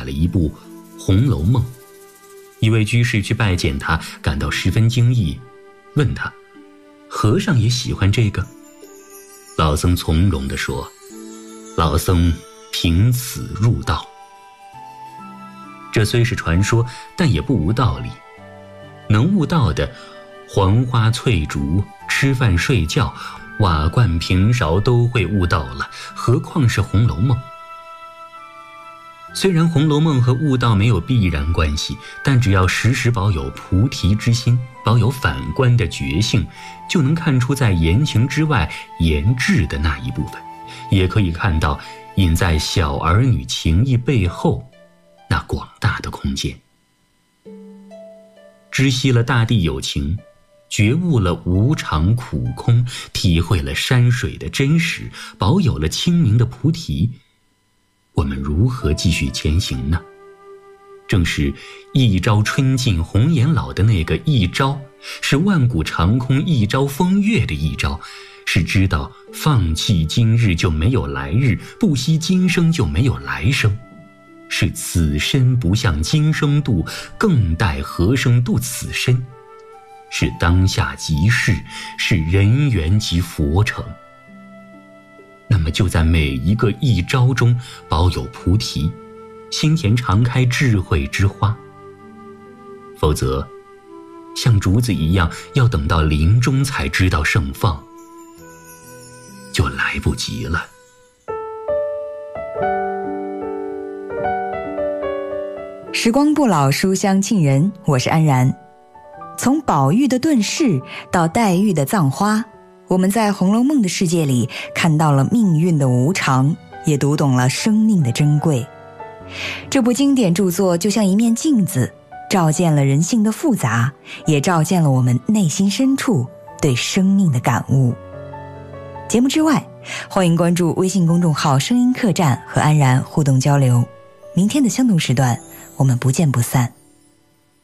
买了一部《红楼梦》。一位居士去拜见他，感到十分惊异，问他：和尚也喜欢这个？老僧从容地说：老僧凭此入道。这虽是传说，但也不无道理。能悟道的，黄花翠竹、吃饭睡觉、瓦罐瓶勺都会悟道了，何况是《红楼梦》？虽然《红楼梦》和悟道没有必然关系，但只要时时保有菩提之心，保有反观的觉性，就能看出在言情之外言志的那一部分，也可以看到隐在小儿女情谊背后那广大的空间。知悉了大地有情，觉悟了无常苦空，体会了山水的真实，保有了清明的菩提，我们如何继续前行呢？正是一朝春尽红颜老的那个一朝，是万古长空一朝风月的一朝，是知道放弃今日就没有来日，不惜今生就没有来生，是此身不向今生度，更待何生度此身，是当下即事，是人缘即佛成。那么就在每一个一朝中保有菩提，心田常开智慧之花。否则像竹子一样要等到临终才知道盛放，就来不及了。 时光不老，书香沁人，我是安然。从宝玉的遁世到黛玉的葬花，我们在《红楼梦》的世界里看到了命运的无常，也读懂了生命的珍贵。这部经典著作就像一面镜子，照见了人性的复杂，也照见了我们内心深处对生命的感悟。节目之外，欢迎关注微信公众号声音客栈和安然互动交流。明天的相同时段，我们不见不散。